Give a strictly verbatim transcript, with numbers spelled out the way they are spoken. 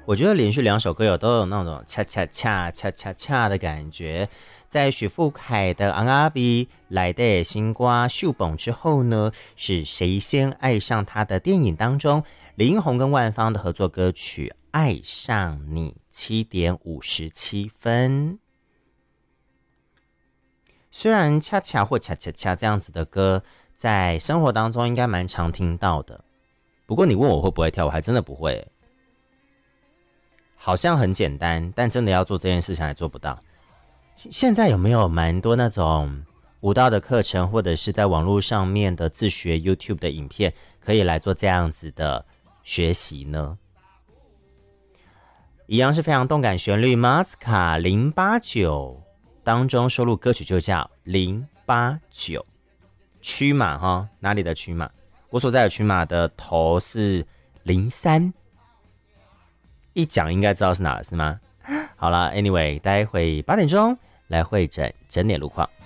我觉得连续两首歌有都有那种恰恰恰恰恰恰的感觉。在许富凯的《昂阿比》来的新瓜秀蹦之后呢，是谁先爱上他的电影当中，林英红跟万芳的合作歌曲《爱上你》，七点五十七分。虽然恰恰或恰恰恰这样子的歌在生活当中应该蛮常听到的，不过你问我会不会跳，我还真的不会。好像很简单，但真的要做这件事情还做不到。现在有没有蛮多那种舞蹈的课程，或者是在网络上面的自学 YouTube 的影片，可以来做这样子的学习呢？一样是非常动感旋律 Mazka 零八九当中收录歌曲就叫零八九，区码哈，哪里的区码？我所在的区码的头是零三，一讲应该知道是哪了是吗？好了 ，Anyway， 待会八点钟来会诊整点路况。